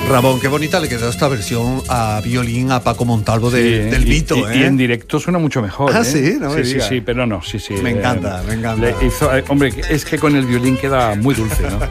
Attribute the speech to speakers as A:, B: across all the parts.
A: Ramón, qué bonita le quedó esta versión a violín a Paco Montalvo del Vito.
B: Y en directo suena mucho mejor.
A: Ah, sí, no me
B: sí,
A: digas.
B: sí, pero no, sí.
A: Me encanta.
B: Hombre, es que con el violín queda muy dulce, ¿no?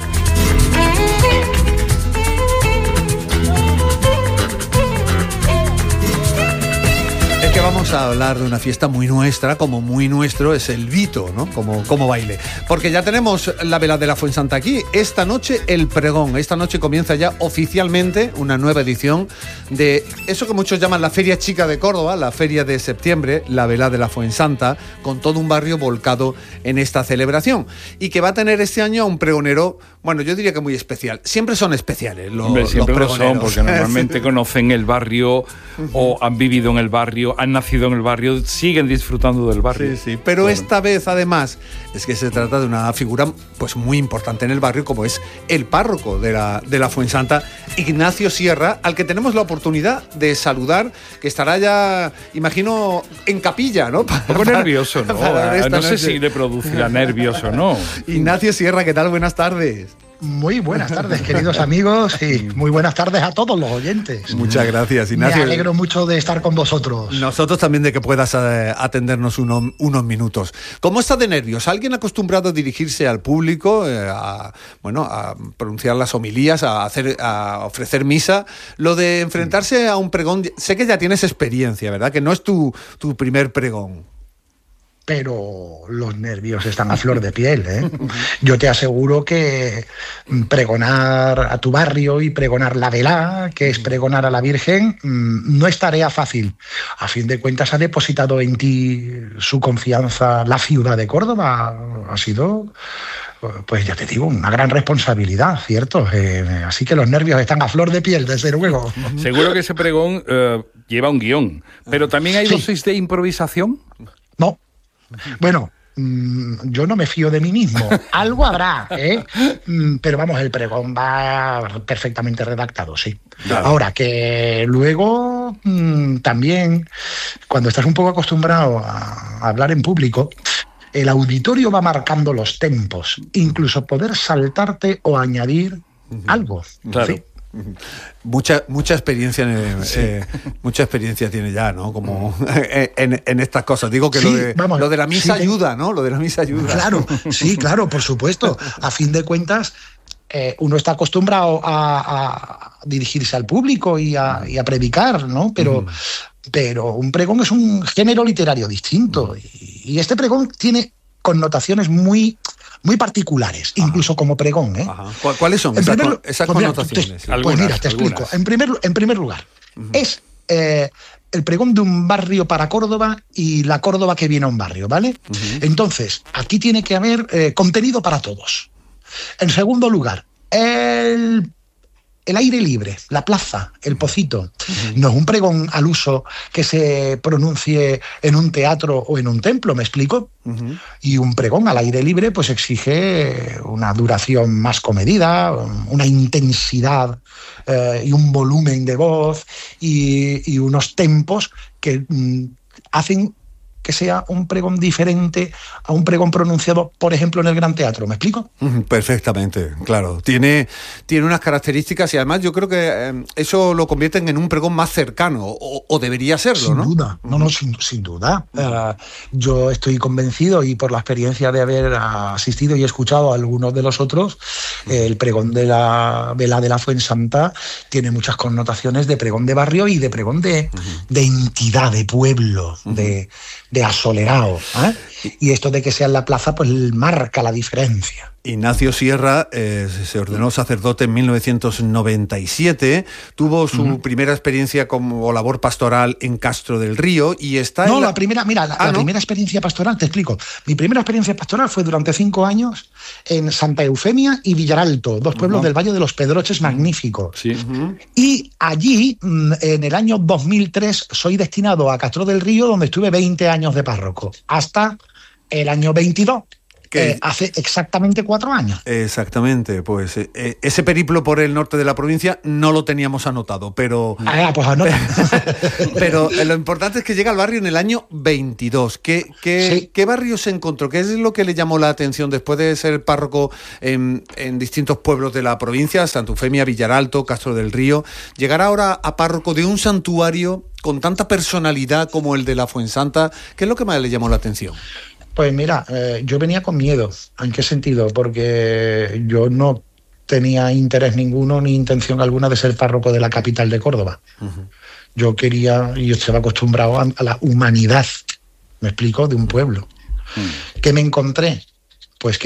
A: Que vamos a hablar de una fiesta muy nuestra, como muy nuestro es el Vito, ¿no? Como baile. Porque ya tenemos la vela de la Fuensanta aquí. Esta noche el pregón. Esta noche comienza ya oficialmente una nueva edición de eso que muchos llaman la Feria Chica de Córdoba, la Feria de septiembre, la vela de la Fuensanta, con todo un barrio volcado en esta celebración. Y que va a tener este año a un pregonero, bueno, yo diría que muy especial. Siempre son especiales
B: siempre
A: los
B: lo son, porque normalmente conocen el barrio o han vivido en el barrio, han nacido en el barrio, siguen disfrutando del barrio.
A: Sí, pero bueno, esta vez además es que se trata de una figura pues muy importante en el barrio, como es el párroco de la Fuensanta, Ignacio Sierra, al que tenemos la oportunidad de saludar, que estará ya, imagino, en capilla, ¿no?
B: Un poco nervioso, ¿no? No sé si le producirá nervios o no.
A: Ignacio Sierra, ¿qué tal? Buenas tardes.
C: Muy buenas tardes, queridos amigos, y muy buenas tardes a todos los oyentes.
A: Muchas gracias, Ignacio.
C: Me alegro mucho de estar con vosotros.
A: Nosotros también de que puedas atendernos unos minutos. ¿Cómo está de nervios? ¿Alguien acostumbrado a dirigirse al público, a pronunciar las homilías, a ofrecer misa? Lo de enfrentarse a un pregón, sé que ya tienes experiencia, ¿verdad? Que no es tu primer pregón.
C: Pero los nervios están a flor de piel, ¿eh? Yo te aseguro que pregonar a tu barrio y pregonar la vela, que es pregonar a la Virgen, no es tarea fácil. A fin de cuentas ha depositado en ti su confianza la ciudad de Córdoba. Ha sido, pues ya te digo, una gran responsabilidad, ¿cierto? Así que los nervios están a flor de piel, desde luego.
B: Seguro que ese pregón lleva un guión, pero también hay dosis de improvisación.
C: No. Bueno, yo no me fío de mí mismo. Algo habrá, ¿eh? Pero vamos, el pregón va perfectamente redactado, sí. Claro. Ahora, que luego también, cuando estás un poco acostumbrado a hablar en público, el auditorio va marcando los tempos, incluso poder saltarte o añadir algo.
B: Claro.
C: ¿Sí?
A: Mucha experiencia mucha experiencia tiene ya, ¿no? Como en estas cosas. Digo que lo de la misa ayuda, ¿no? Lo de la misa ayuda.
C: Claro, sí, claro, por supuesto. A fin de cuentas, uno está acostumbrado a dirigirse al público y a predicar, ¿no? Pero un pregón es un género literario distinto. Y este pregón tiene connotaciones muy particulares, incluso como pregón, ¿eh?
A: Ajá. ¿Cuáles son esas connotaciones?
C: Pues mira, te explico. En primer lugar, es el pregón de un barrio para Córdoba y la Córdoba que viene a un barrio, ¿vale? Entonces, aquí tiene que haber contenido para todos. En segundo lugar, el aire libre, la plaza, el pocito. No es un pregón al uso que se pronuncie en un teatro o en un templo, ¿me explico? Y un pregón al aire libre pues exige una duración más comedida, una intensidad y un volumen de voz y unos tempos que hacen que sea un pregón diferente a un pregón pronunciado, por ejemplo, en el Gran Teatro. ¿Me explico?
A: Perfectamente, claro. Tiene unas características y además yo creo que eso lo convierten en un pregón más cercano, o debería serlo,
C: sin
A: ¿no?
C: Duda. Sin duda. Yo estoy convencido, y por la experiencia de haber asistido y escuchado a algunos de los otros, el pregón de la vela de la Fuensanta tiene muchas connotaciones de pregón de barrio y de pregón de entidad, de pueblo, de asolerado, ¿eh? Y esto de que sea en la plaza pues marca la diferencia.
A: Ignacio Sierra se ordenó sacerdote en 1997, tuvo su primera experiencia como labor pastoral en Castro del Río y está
C: No, la primera experiencia pastoral, te explico. Mi primera experiencia pastoral fue durante 5 años en Santa Eufemia y Villaralto, 2 pueblos del Valle de los Pedroches magníficos.
B: Sí.
C: Y allí, en el año 2003, soy destinado a Castro del Río, donde estuve 20 años de párroco, hasta el año 22, hace exactamente 4 años.
A: Exactamente, pues ese periplo por el norte de la provincia no lo teníamos anotado, pero...
C: Pues anota.
A: Pero lo importante es que llega al barrio en el año 22. ¿Qué barrio se encontró? ¿Qué es lo que le llamó la atención después de ser párroco en distintos pueblos de la provincia, Santufemia, Villaralto, Castro del Río? Llegar ahora a párroco de un santuario con tanta personalidad como el de la Fuensanta, ¿qué es lo que más le llamó la atención?
C: Pues mira, yo venía con miedo. ¿En qué sentido? Porque yo no tenía interés ninguno ni intención alguna de ser párroco de la capital de Córdoba. Uh-huh. Yo quería, y yo estaba acostumbrado a la humanidad, ¿me explico?, de un pueblo. Uh-huh. ¿Qué me encontré?